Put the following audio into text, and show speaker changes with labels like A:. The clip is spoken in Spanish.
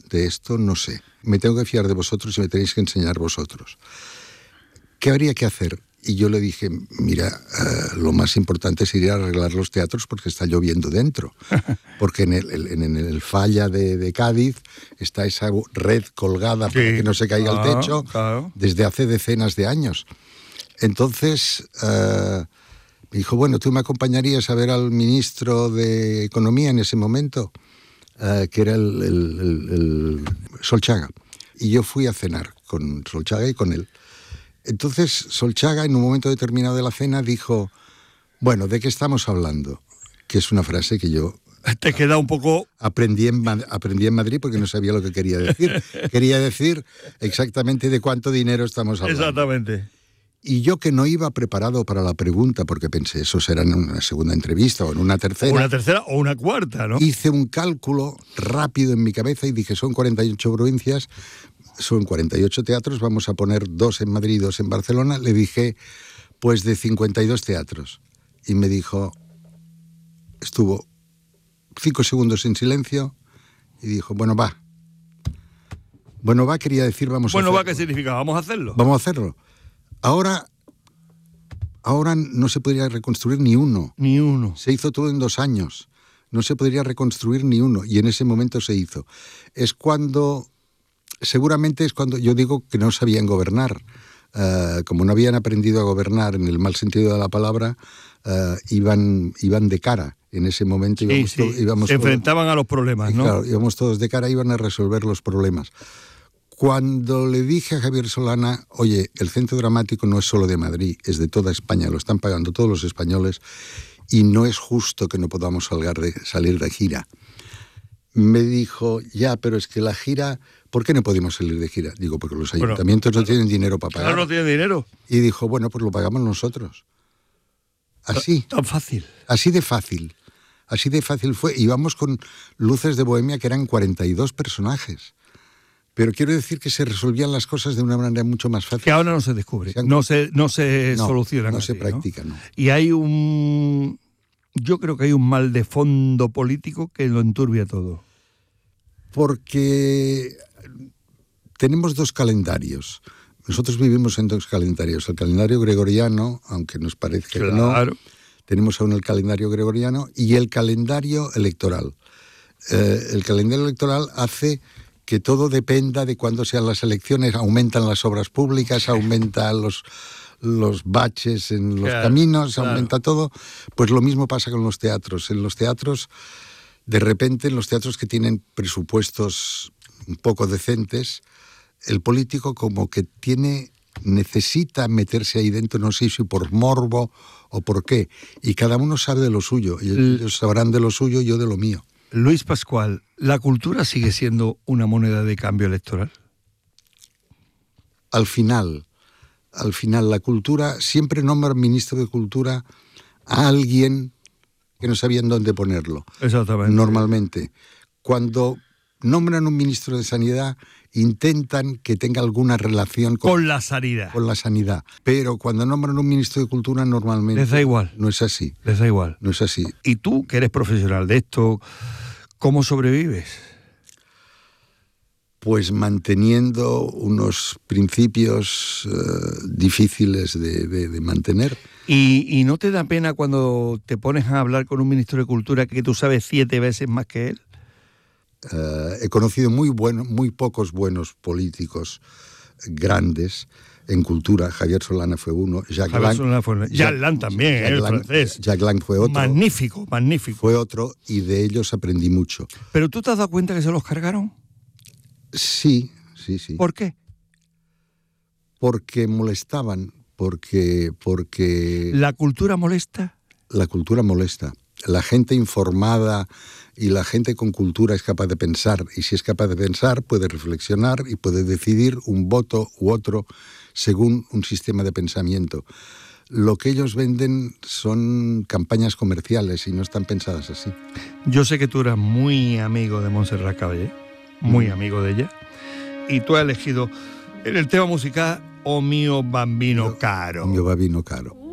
A: de esto no sé. Me tengo que fiar de vosotros y me tenéis que enseñar vosotros. ¿Qué habría que hacer? Y yo le dije, mira, lo más importante es ir a arreglar los teatros porque está lloviendo dentro. Porque en el falla de Cádiz está esa red colgada para que no se caiga el techo desde hace decenas de años. Entonces, me dijo, bueno, ¿tú me acompañarías a ver al ministro de Economía en ese momento? Que era el Solchaga. Y yo fui a cenar con Solchaga y con él. Entonces Solchaga, en un momento determinado de la cena, dijo, bueno, ¿de qué estamos hablando? Que es una frase que yo...
B: Te queda un poco...
A: Aprendí en Madrid porque no sabía lo que quería decir. Quería decir exactamente de cuánto dinero estamos hablando.
B: Exactamente.
A: Y yo, que no iba preparado para la pregunta, porque pensé, eso será en una segunda entrevista o en una tercera.
B: Una tercera o una cuarta, ¿no?
A: Hice un cálculo rápido en mi cabeza y dije, son 48 provincias, son 48 teatros, vamos a poner 2 en Madrid y 2 en Barcelona. Le dije, pues de 52 teatros. Y me dijo, estuvo 5 segundos en silencio y dijo, bueno, va. Bueno, va quería decir vamos a hacerlo.
B: Bueno, va, ¿qué significa? ¿Vamos a hacerlo?
A: Vamos a hacerlo. Ahora no se podría reconstruir ni uno.
B: Ni uno.
A: Se hizo todo en 2 años. No se podría reconstruir ni uno. Y en ese momento se hizo. Seguramente es cuando yo digo que no sabían gobernar. Como no habían aprendido a gobernar en el mal sentido de la palabra, iban de cara. En ese momento íbamos
B: se enfrentaban a los problemas, ¿no?
A: Claro, íbamos todos de cara, iban a resolver los problemas. Cuando le dije a Javier Solana, oye, el Centro Dramático no es solo de Madrid, es de toda España, lo están pagando todos los españoles y no es justo que no podamos salir de gira. Me dijo, ya, pero es que la gira, ¿por qué no podemos salir de gira? Digo, porque los ayuntamientos no tienen dinero para pagar.
B: Claro, no tienen dinero.
A: Y dijo, bueno, pues lo pagamos nosotros. Así.
B: Tan fácil.
A: Así de fácil. Así de fácil fue. Íbamos con Luces de Bohemia, que eran 42 personajes. Pero quiero decir que se resolvían las cosas de una manera mucho más fácil.
B: Que ahora no se descubre, no se soluciona.
A: No se practica, ¿no?
B: Y yo creo que hay un mal de fondo político que lo enturbia todo.
A: Porque tenemos 2 calendarios. Nosotros vivimos en 2 calendarios. El calendario gregoriano, aunque nos parezca que no, tenemos aún el calendario gregoriano y el calendario electoral. El calendario electoral hace que todo dependa de cuándo sean las elecciones, aumentan las obras públicas, aumentan los baches en los caminos, aumenta todo. Pues lo mismo pasa con los teatros. En los teatros, de repente, en los teatros que tienen presupuestos un poco decentes, el político como que necesita meterse ahí dentro, no sé si por morbo o por qué, y cada uno sabe de lo suyo, y ellos sabrán de lo suyo y yo de lo mío.
B: Luis Pascual, ¿la cultura sigue siendo una moneda de cambio electoral?
A: Al final, la cultura, siempre nombra ministro de Cultura a alguien que no sabían dónde ponerlo.
B: Exactamente.
A: Normalmente. Cuando nombran un ministro de Sanidad, intentan que tenga alguna relación
B: con la sanidad.
A: Con la sanidad. Pero cuando nombran un ministro de Cultura, normalmente...
B: Les da igual.
A: No es así.
B: Les da igual.
A: No es así.
B: Y tú, que eres profesional de esto, ¿cómo sobrevives?
A: Pues manteniendo unos principios difíciles de mantener.
B: ¿Y no te da pena cuando te pones a hablar con un ministro de Cultura que tú sabes 7 veces más que él?
A: He conocido muy pocos buenos políticos grandes en cultura. Javier Solana fue uno. Jacques
B: Lang también, el francés.
A: Jacques Lang fue otro.
B: Magnífico.
A: Fue otro y de ellos aprendí mucho.
B: ¿Pero tú te has dado cuenta que se los cargaron?
A: Sí.
B: ¿Por qué?
A: Porque molestaban, porque...
B: ¿La cultura molesta?
A: La cultura molesta. La gente informada y la gente con cultura es capaz de pensar, y si es capaz de pensar puede reflexionar y puede decidir un voto u otro según un sistema de pensamiento. Lo que ellos venden son campañas comerciales y no están pensadas así.
B: Yo sé que tú eras muy amigo de Montserrat Caballé, muy amigo de ella, y tú has elegido en el tema musical O mio bambino caro.
A: O mio bambino caro.